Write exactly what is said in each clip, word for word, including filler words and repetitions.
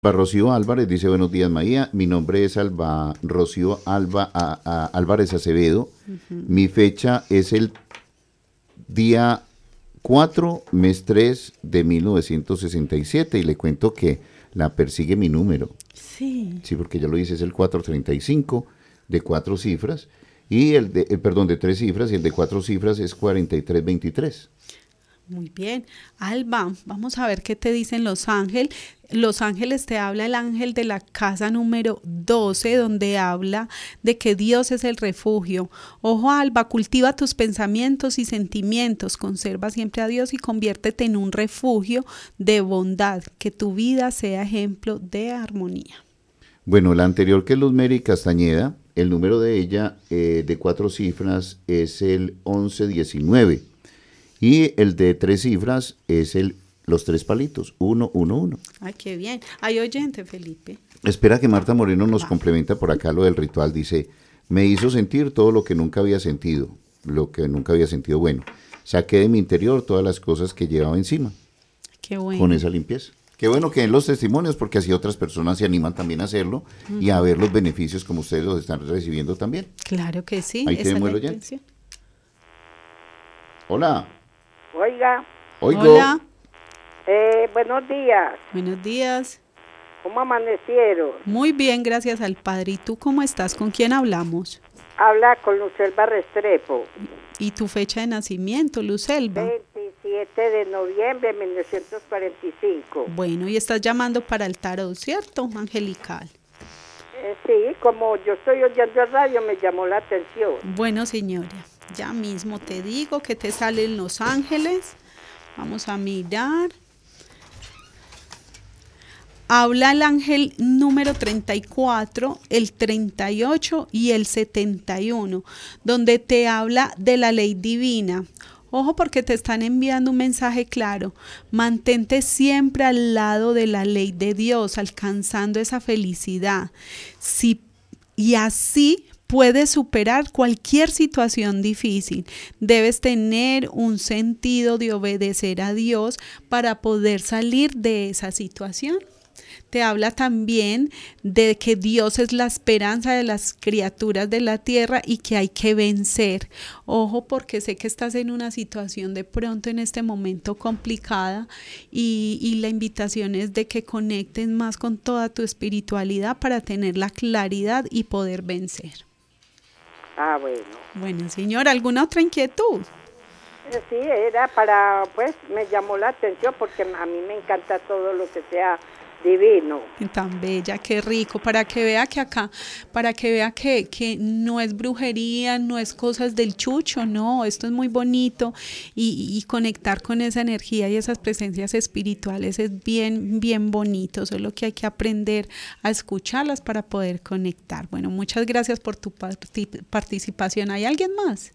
Alba Rocío Álvarez dice buenos días María, mi nombre es Alba Rocío Alba a- a- Álvarez Acevedo, mi fecha es el día cuatro mes tres de mil novecientos sesenta y siete y le cuento que la persigue mi número, Sí. sí, porque ya lo hice, es el cuatrocientos treinta y cinco de cuatro cifras y el de, eh, perdón, de tres cifras y el de cuatro cifras es cuarenta y tres veintitrés. Muy bien. Alba, vamos a ver qué te dicen los ángeles. Los ángeles te habla el ángel de la casa número doce, donde habla de que Dios es el refugio. Ojo, Alba, cultiva tus pensamientos y sentimientos, conserva siempre a Dios y conviértete en un refugio de bondad, que tu vida sea ejemplo de armonía. Bueno, la anterior que es Luz Mary Castañeda, el número de ella eh, de cuatro cifras es el once diecinueve y el de tres cifras es el los tres palitos, uno uno uno. Ay, qué bien. Hay oyente, Felipe. Espera que Marta Moreno nos Va. complementa por acá lo del ritual. Dice, me hizo sentir todo lo que nunca había sentido, lo que nunca había sentido bueno. Saqué de mi interior todas las cosas que llevaba encima Qué con bueno. esa limpieza. Qué bueno que den los testimonios porque así otras personas se animan también a hacerlo y a ver los beneficios como ustedes los están recibiendo también. Claro que sí, Ahí esa es tenemos la el oyente. intención. Hola, Oiga, oigo. Hola, eh, buenos días. buenos días. ¿Cómo amanecieron? Muy bien, gracias al Padre. ¿Y tú cómo estás? ¿Con quién hablamos? Habla con Lucelba Restrepo. ¿Y tu fecha de nacimiento, Lucelba? veintisiete de noviembre de mil novecientos cuarenta y cinco. Bueno, y estás llamando para el tarot, ¿cierto, angelical? Eh, sí, como yo estoy oyendo el radio, me llamó la atención. Bueno, señora, ya mismo te digo que te salen los ángeles. Vamos a mirar. Habla el ángel número treinta y cuatro, el treinta y ocho y el setenta y uno, donde te habla de la ley divina. Ojo porque te están enviando un mensaje claro. Mantente siempre al lado de la ley de Dios, alcanzando esa felicidad. Si, y así puedes superar cualquier situación difícil. Debes tener un sentido de obedecer a Dios para poder salir de esa situación. Te habla también de que Dios es la esperanza de las criaturas de la tierra y que hay que vencer. Ojo, porque sé que estás en una situación de pronto en este momento complicada y, y la invitación es de que conectes más con toda tu espiritualidad para tener la claridad y poder vencer. Ah, bueno. Bueno, señor, ¿alguna otra inquietud? Eh, sí, era para, pues, me llamó la atención porque a mí me encanta todo lo que sea divino. Tan bella, qué rico, para que vea que acá, para que vea que, que no es brujería, no es cosas del chucho, no, esto es muy bonito y, y conectar con esa energía y esas presencias espirituales es bien, bien bonito, solo que hay que aprender a escucharlas para poder conectar. Bueno, muchas gracias por tu parti- participación. ¿Hay alguien más?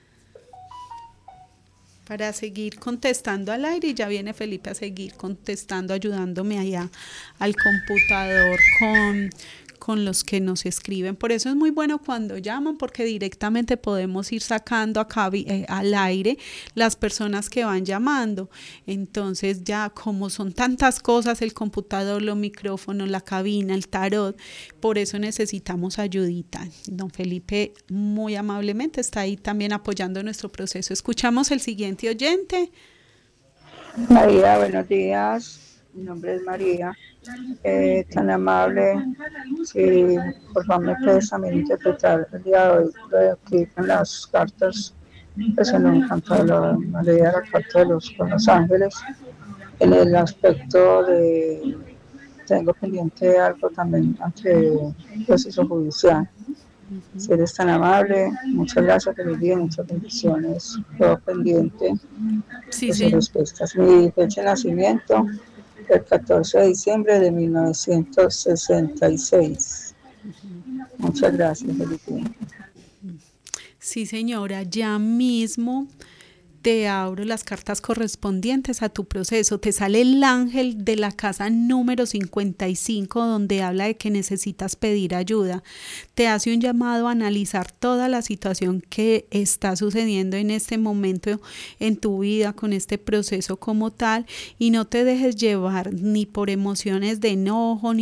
Para seguir contestando al aire y ya viene Felipe a seguir contestando, ayudándome allá al computador con, con los que nos escriben. Por eso es muy bueno cuando llaman porque directamente podemos ir sacando acá eh, al aire las personas que van llamando. Entonces ya como son tantas cosas, el computador, los micrófonos, la cabina, el tarot, por eso necesitamos ayudita. Don Felipe muy amablemente está ahí también apoyando nuestro proceso. Escuchamos el siguiente oyente. María, buenos días. Mi nombre es María. Eh, tan amable. Si por favor me puedes también interpretar el día de hoy lo de aquí con las cartas. Pues me encantó la María, la carta de los, con los ángeles. En el aspecto de tengo pendiente algo también ante el proceso judicial. Si eres tan amable, muchas gracias, feliz día, muchas bendiciones, todo pendiente Sí, de sus sí. respuestas. Mi fecha de nacimiento, el catorce de diciembre de mil novecientos sesenta y seis. Muchas gracias, feliz día. Sí, señora, ya mismo te abro las cartas correspondientes a tu proceso. Te sale el ángel de la casa número cincuenta y cinco, donde habla de que necesitas pedir ayuda. Te hace un llamado a analizar toda la situación que está sucediendo en este momento en tu vida con este proceso como tal, y no te dejes llevar ni por emociones de enojo, ni